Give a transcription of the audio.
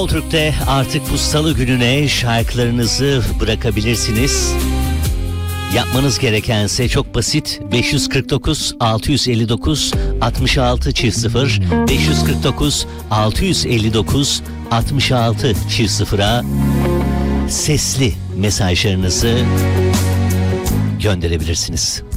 Türk'te artık bu salı gününe şarkılarınızı bırakabilirsiniz. Yapmanız gerekense çok basit. 549 659 66 0 549 659 66 0'a sesli mesajlarınızı gönderebilirsiniz.